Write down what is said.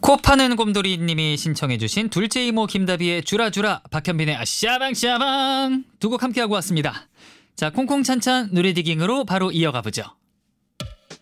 코 파는 곰돌이님이 신청해주신 둘째 이모 김다비의 주라주라, 박현빈의 샤방샤방 두 곡 함께하고 왔습니다. 자, 콩콩찬찬 누리디깅으로 바로 이어가 보죠.